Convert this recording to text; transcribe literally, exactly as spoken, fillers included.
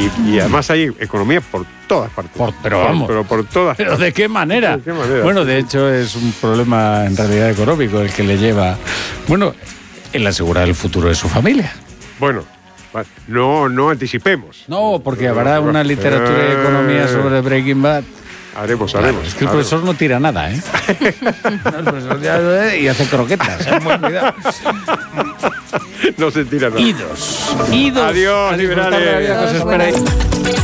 y, y además hay economía por todas partes. Por, pero vamos. Pero por todas ¿Pero de qué manera? ¿De qué manera? Bueno, de hecho es un problema en realidad económico el que le lleva, bueno, el asegurar el futuro de su familia. Bueno, no, no anticipemos. No, porque habrá una literatura de economía sobre Breaking Bad. Haremos, Claro, haremos. es que el haremos. profesor no tira nada, ¿eh? No, el profesor ya, y hace croquetas. ¿eh? Muy cuidado. No se tira nada. Idos. Idos. Adiós, a disfrutar de la vida que os espera ahí.